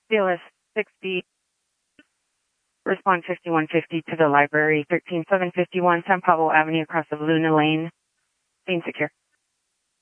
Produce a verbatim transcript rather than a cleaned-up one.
B L S sixty, respond fifty-one fifty to the library, thirteen seven fifty-one San Pablo Avenue across of Luna Lane. Being secure.